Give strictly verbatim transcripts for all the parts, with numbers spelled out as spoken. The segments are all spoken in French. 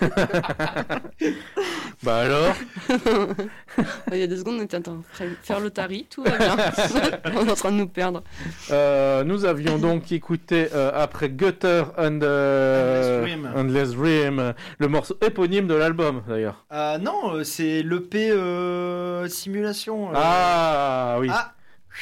Bah alors. Il y a deux secondes, on était en train de faire l'Otari, tout va bien. On est en train de nous perdre. Euh, nous avions donc écouté euh, après Gutter and euh, Endless Dream. Endless Dream, euh, le morceau éponyme de l'album d'ailleurs. Euh, non, euh, c'est l'E P euh, Simulation. euh. Ah oui. Ah,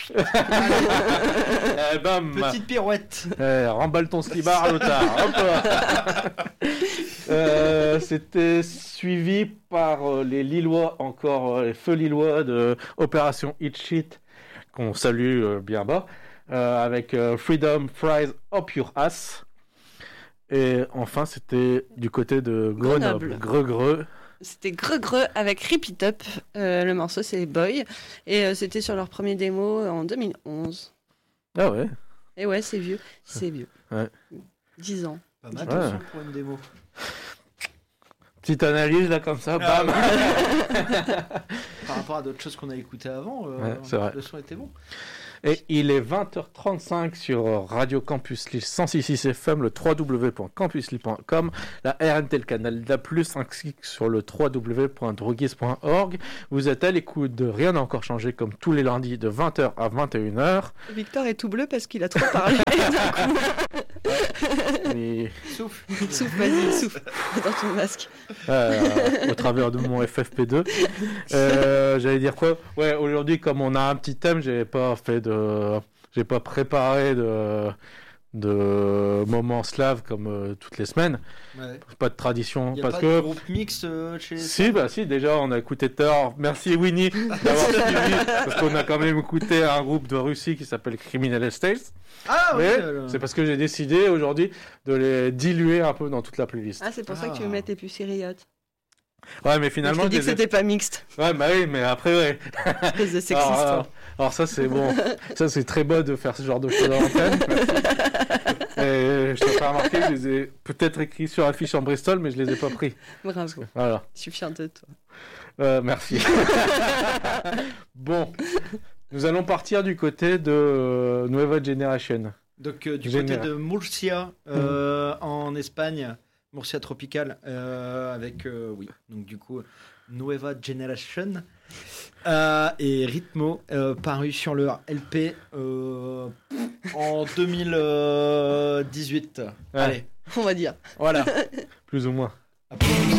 Eh, bam. petite pirouette. Eh, remballe ton slibard, Lothar. Hop là. Euh, c'était suivi par euh, les Lillois, encore euh, les feux Lillois de Opération Eat Shit, qu'on salue euh, bien bas, euh, avec euh, Freedom Fries Up Your Ass. Et enfin, c'était du côté de Grenoble, Grenoble. Greux-Greux. C'était Greux-Greux avec Rip It Up. Euh, le morceau, c'est Boy. Et euh, c'était sur leur premier démo en deux mille onze. Ah ouais. Et ouais, c'est vieux. C'est vieux. Ouais. dix ans. Pas mal Ouais. de son pour une démo. Petite analyse là comme ça, Ah, bam. Par rapport à d'autres choses qu'on a écoutées avant, euh, Ouais, c'est vrai. le son était bon. Et il est vingt heures trente-cinq sur Radio Campus Lille cent six virgule six F M, le w w w point campus lille point com, la R N T, le canal d'A plus, ainsi que sur le w w w point droguis point org. Vous êtes à l'écoute de Rien n'a encore changé, comme tous les lundis de vingt heures à vingt et une heures. Victor est tout bleu parce qu'il a trop parlé. d'un coup. Et, Souffle. Souffle, vas-y, souffle. Dans ton masque. euh, au travers de mon F F P deux. Euh, j'allais dire quoi? Ouais, aujourd'hui, comme on a un petit thème, j'ai pas fait de, j'ai pas préparé de, de moments slaves comme euh, toutes les semaines. Ouais. Pas de tradition, Y a parce pas que. de groupe mix euh, chez les Si, bah si, déjà on a écouté tard. Merci Winnie d'avoir suivi, parce qu'on a quand même écouté un groupe de Russie qui s'appelle Criminal Estates. Ah oui, Mais euh, c'est parce que j'ai décidé aujourd'hui de les diluer un peu dans toute la playlist. Ah, c'est pour ça que tu Ah. veux mettre les puces riotes. Ouais, mais Je finalement. t'ai dit je que les ai- c'était pas mixte. Ouais, bah oui, mais après, ouais. Espèce de sexiste. Alors, toi. alors, alors ça, c'est bon. Ça, c'est très beau de faire ce genre de choses à l'antenne. Et je t'ai fait remarquer, je les ai peut-être écrits sur la fiche en Bristol, mais je les ai pas pris. Bravo. Voilà. Je suis fière de toi. Euh, merci. Bon, nous allons partir du côté de euh, Nueva Generation. Donc euh, du Général. côté de Murcia euh, en Espagne, Murcia tropicale, euh, avec euh, oui, donc du coup Nueva Generation euh, et Ritmo, euh, paru sur leur L P euh, en deux mille dix-huit. Ouais. Allez, On va dire. voilà. Plus ou moins.